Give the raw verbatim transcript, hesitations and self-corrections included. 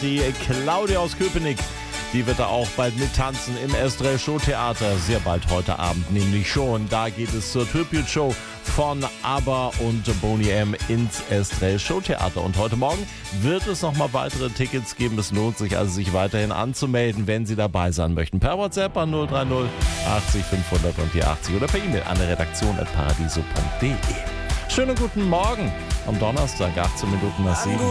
die Claudia aus Köpenick. Die wird da auch bald mittanzen im Estrell Showtheater. Sehr bald heute Abend nämlich schon. Da geht es zur Tribute Show von ABBA und Boney M. ins Estrell Showtheater. Und heute Morgen wird es nochmal weitere Tickets geben. Es lohnt sich also, sich weiterhin anzumelden, wenn Sie dabei sein möchten. Per WhatsApp an null drei null achtzig fünfhundert und die achtzig oder per E-Mail an der Redaktion at paradiso punkt de. Schönen guten Morgen am Donnerstag, achtzehn Minuten nach sieben.